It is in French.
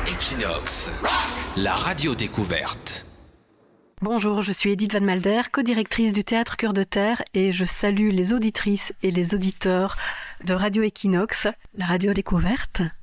Equinox, la radio découverte. Bonjour, je suis Edith Van Malder, co-directrice du Théâtre Cœur de Terre et je salue les auditrices et les auditeurs de Radio Equinox, la radio découverte.